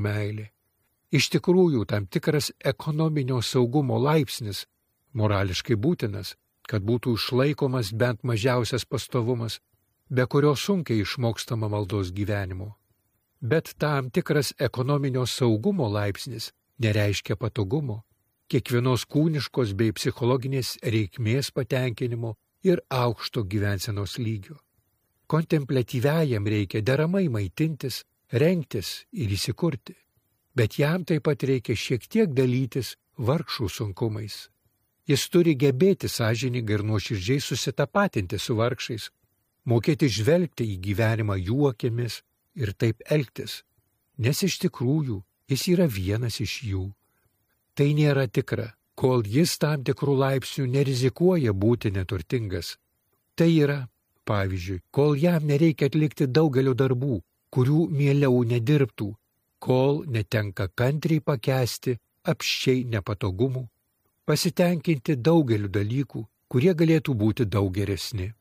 meilė. Iš tikrųjų, tam tikras ekonominio saugumo laipsnis morališkai būtinas, kad būtų išlaikomas bent mažiausias pastovumas, be kurio sunkiai išmokstama maldos gyvenimo. Bet tam tikras ekonominio saugumo laipsnis nereiškia patogumo, kiekvienos kūniškos bei psichologinės reikmės patenkinimo ir aukšto gyvensenos lygio. Kontempliatyviajam reikia deramai maitintis, rengtis ir įsikurti, bet jam taip pat reikia šiek tiek dalytis vargšų sunkumais. Jis turi gebėti sąžiningai ir nuoširdžiai susitapatinti su vargšais, mokėti žvelgti į gyvenimą jų akimis ir taip elgtis, nes iš tikrųjų jis yra vienas iš jų. Tai nėra tikra, kol jis tam tikrų laipsnių nerizikuoja būti neturtingas. Tai yra, pavyzdžiui, kol jam nereikia atlikti daugelio darbų, kurių mieliau nedirbtų, kol netenka kantriai pakęsti apsčiai nepatogumų, pasitenkinti daugeliu dalykų, kurie galėtų būti daug geresni.